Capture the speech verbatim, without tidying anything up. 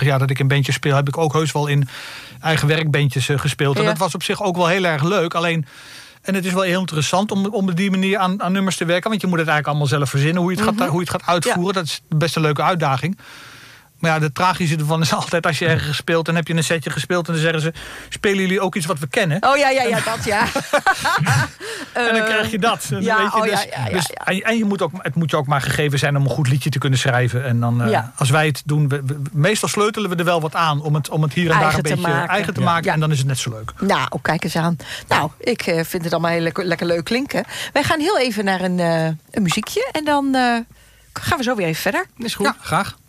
jaar dat ik in bandjes speel, heb ik ook heus wel in eigen werkbandjes uh, gespeeld. En Ja. dat was op zich ook wel heel erg leuk. Alleen, en het is wel heel interessant om, om op die manier aan, aan nummers te werken. Want je moet het eigenlijk allemaal zelf verzinnen hoe je het, Mm-hmm. gaat, hoe je het gaat uitvoeren. Ja. Dat is best een leuke uitdaging. Maar ja, de tragische ervan is altijd als je ergens speelt, dan heb je een setje gespeeld en dan zeggen ze, spelen jullie ook iets wat we kennen? Oh ja, ja, ja, dat ja. En dan krijg je dat. En, ja, weet je, oh, dus, ja, ja, ja, dus, ja. en en je moet ook, het moet je ook maar gegeven zijn om een goed liedje te kunnen schrijven. En dan, uh, Ja. als wij het doen, we, we- meestal sleutelen we er wel wat aan om het, om het hier en daar Eigen een te beetje maken. eigen te Ja. maken. Ja. En dan is het net zo leuk. Nou, oh, kijk eens aan. Nou, ik uh, vind het allemaal heel lekker, lekker leuk klinken. Wij gaan heel even naar een, uh, een muziekje en dan uh, gaan we zo weer even verder. Is goed. Ja, graag.